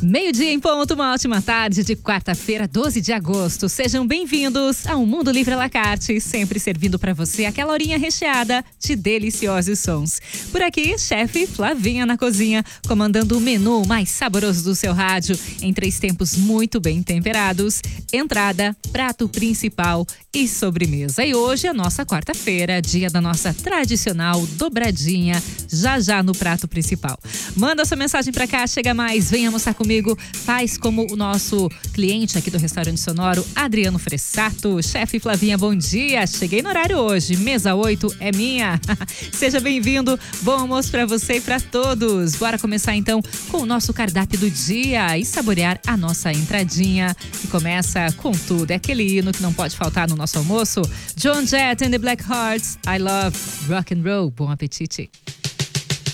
Meio-dia em ponto, uma ótima tarde de quarta-feira, 12 de agosto. Sejam bem-vindos ao Mundo Livre à la carte, sempre servindo para você aquela horinha recheada de deliciosos sons. Por aqui, chefe Flavinha na cozinha, comandando o menu mais saboroso do seu rádio, em 3 tempos muito bem temperados: entrada, prato principal e sobremesa. E hoje é nossa quarta-feira, dia da nossa tradicional dobradinha, já no prato principal. Manda sua mensagem para cá, chega mais, venha almoçar comigo, faz como o nosso cliente aqui do Restaurante Sonoro, Adriano Fressato. Chefe Flavinha, bom dia, cheguei no horário hoje, mesa 8 é minha. Seja bem-vindo, bom almoço para você e para todos. Bora começar então com o nosso cardápio do dia e saborear a nossa entradinha, que começa com tudo, é aquele hino que não pode faltar no nosso almoço. Joan Jett and the Blackhearts, I Love Rock and Roll. Bom apetite.